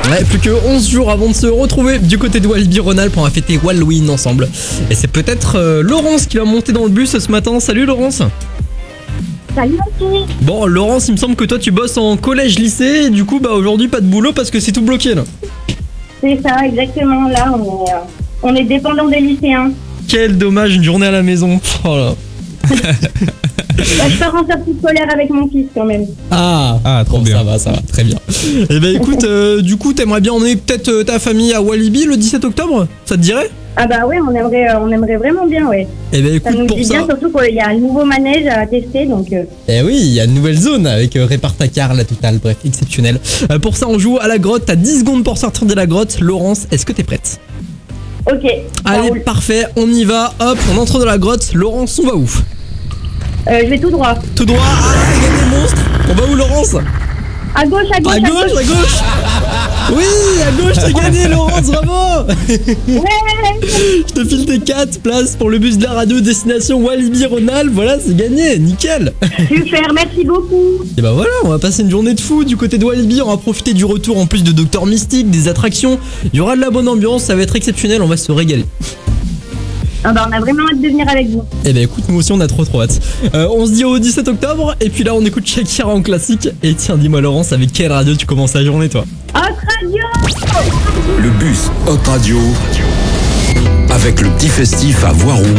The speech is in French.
Ouais, plus que 11 jours avant de se retrouver du côté de Walibi-Rhône-Alpes, on va fêter Halloween ensemble. Et c'est peut-être Laurence qui va monter dans le bus ce matin. Salut Laurence. Salut aussi. Bon Laurence, il me semble que toi tu bosses en collège-lycée et du coup aujourd'hui pas de boulot parce que c'est tout bloqué là. C'est ça, exactement. Là, on est dépendant des lycéens. Quel dommage, une journée à la maison. Oh là. Je pars en sortie scolaire avec mon fils quand même. Ah, trop bien. Ça va, très bien. Eh ben écoute, du coup t'aimerais bien emmener peut-être ta famille à Walibi le 17 octobre? Ça te dirait? Ah bah ouais, on aimerait vraiment bien, ouais. Eh ben écoute, ça nous pour dit ça... bien, surtout qu'il y a un nouveau manège à tester, donc... Eh oui, il y a une nouvelle zone avec Répartacar, la totale, bref, exceptionnel. Pour ça, on joue à la grotte, t'as 10 secondes pour sortir de la grotte. Laurence, est-ce que t'es prête? Ok. Allez, parfait, on y va, hop, on entre dans la grotte. Laurence, on va où? Je vais tout droit. Tout droit, il y a des monstres. On va où Laurence? À gauche, à gauche, à gauche. Oui, à gauche, t'as gagné Laurence, bravo. Ouais. Je te file tes 4 places pour le bus de la radio destination Walibi-Rhône-Alpes. Voilà, c'est gagné, nickel. Super, merci beaucoup. Et bah voilà, on va passer une journée de fou du côté de Walibi. On va profiter du retour en plus de Docteur Mystique, des attractions. Il y aura de la bonne ambiance, ça va être exceptionnel, on va se régaler. Ah bah on a vraiment hâte de venir avec vous. Eh ben écoute, nous aussi on a trop hâte. On se dit au 17 octobre et puis là on écoute Shakira en classique. Et tiens, dis-moi Laurence, avec quelle radio tu commences la journée toi? Hot Radio. Le bus Hot Radio avec le petit festif à Voiron